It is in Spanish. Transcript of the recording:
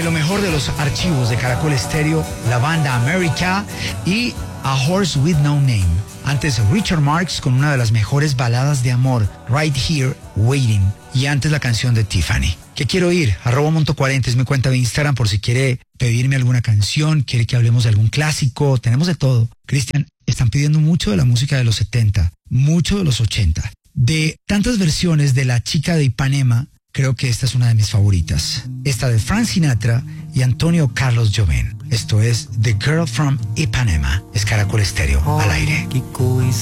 de lo mejor de los archivos de Caracol Estéreo, la banda America y A Horse With No Name. Antes Richard Marx con una de las mejores baladas de amor, Right Here, Waiting. Y antes la canción de Tiffany. ¿Qué quiero oír? @Monto40 es mi cuenta de Instagram por si quiere pedirme alguna canción, quiere que hablemos de algún clásico, tenemos de todo. Cristian, están pidiendo mucho de la música de los 70, mucho de los 80. De tantas versiones de La Chica de Ipanema, creo que esta es una de mis favoritas. Esta de Frank Sinatra y Antonio Carlos Jobim. Esto es The Girl from Ipanema. Es Caracol Estéreo, al aire.